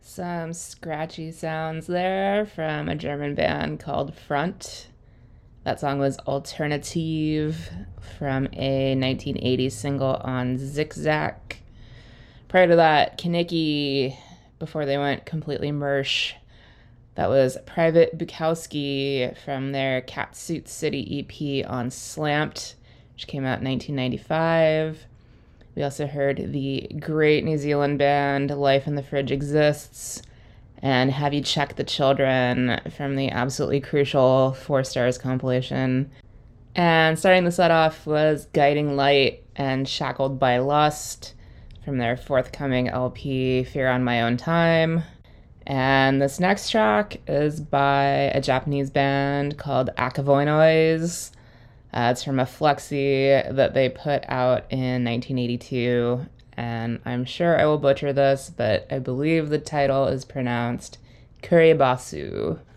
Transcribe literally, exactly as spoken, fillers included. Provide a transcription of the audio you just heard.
Some scratchy sounds there from a German band called Front. That song was Alternative from a nineteen eighties single on Zigzag. Prior to that, Kinnicky, before they went completely mersh, that was Private Bukowski from their Catsuit City E P on Slamped, which came out in nineteen ninety-five. We also heard the great New Zealand band Life in the Fridge Exists and Have You Checked the Children from the absolutely crucial Four Stars compilation. And starting the set off was Guiding Light and Shackled by Lust from their forthcoming L P Fear on My Own Time. And this next track is by a Japanese band called Akavoinoise. Uh, it's from a flexi that they put out in nineteen eighty-two, and I'm sure I will butcher this, but I believe the title is pronounced Kuribasu.